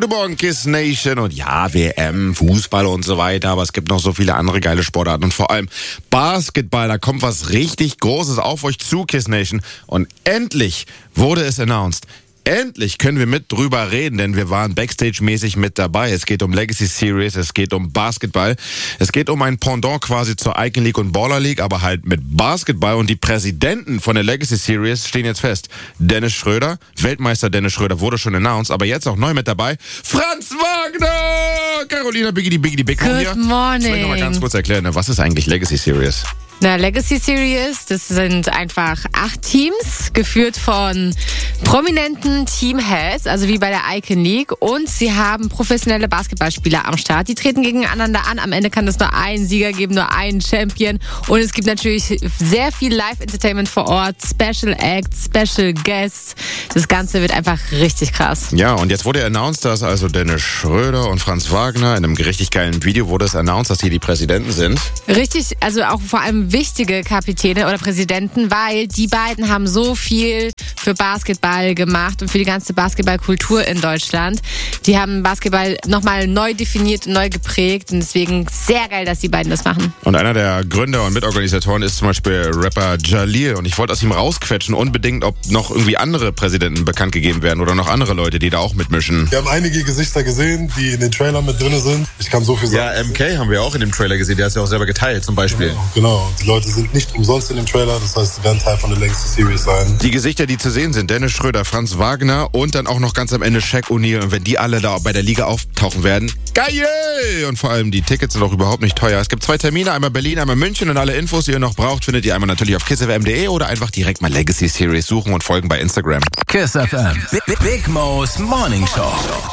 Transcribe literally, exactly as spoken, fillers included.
Guten Morgen, Kiss Nation. Und ja, W M, Fußball und so weiter, aber es gibt noch so viele andere geile Sportarten und vor allem Basketball. Da kommt was richtig Großes auf euch zu, Kiss Nation. Und endlich wurde es announced. Endlich können wir mit drüber reden, denn wir waren Backstage-mäßig mit dabei. Es geht um Legacy Series, es geht um Basketball. Es geht um ein Pendant quasi zur Icon League und Baller League, aber halt mit Basketball. Und die Präsidenten von der Legacy Series stehen jetzt fest. Dennis Schröder, Weltmeister Dennis Schröder, wurde schon announced, aber jetzt auch neu mit dabei. Franz Wagner! Carolina Biggity Biggity Big Good hier. morning. Ich will noch mal ganz kurz erklären, was ist eigentlich Legacy Series? Na, Legacy Series, das sind einfach acht Teams, geführt von prominenten Teamheads, also wie bei der Icon League. Und sie haben professionelle Basketballspieler am Start. Die treten gegeneinander an. Am Ende kann es nur einen Sieger geben, nur einen Champion. Und es gibt natürlich sehr viel Live-Entertainment vor Ort, Special Acts, Special Guests. Das Ganze wird einfach richtig krass. Ja, und jetzt wurde announced, dass also Dennis Schröder und Franz Wagner in einem richtig geilen Video wurde es announced, dass hier die Präsidenten sind. Richtig, also auch vor allem wichtige Kapitäne oder Präsidenten, weil die beiden haben so viel für Basketball gemacht und für die ganze Basketballkultur in Deutschland. Die haben Basketball nochmal neu definiert und neu geprägt und deswegen sehr geil, dass die beiden das machen. Und einer der Gründer und Mitorganisatoren ist zum Beispiel Rapper Jalil und ich wollte aus ihm rausquetschen unbedingt, ob noch irgendwie andere Präsidenten bekannt gegeben werden oder noch andere Leute, die da auch mitmischen. Wir haben einige Gesichter gesehen, die in den Trailern mit drin sind. Ich kann so viel sagen. Ja, M K haben wir auch in dem Trailer gesehen, der hat es ja auch selber geteilt zum Beispiel. Genau, genau. Die Leute sind nicht umsonst in dem Trailer, das heißt, sie werden Teil von der Legacy Series sein. Die Gesichter, die zu sehen sind, Dennis Schröder, Franz Wagner und dann auch noch ganz am Ende Shaq O'Neal. Und wenn die alle da bei der Liga auftauchen werden, geil! Und vor allem die Tickets sind auch überhaupt nicht teuer. Es gibt zwei Termine, einmal Berlin, einmal München und alle Infos, die ihr noch braucht, findet ihr einmal natürlich auf kiss f m punkt de oder einfach direkt mal Legacy Series suchen und folgen bei Instagram. Kiss F M. Big, Big Mo's Morning Show.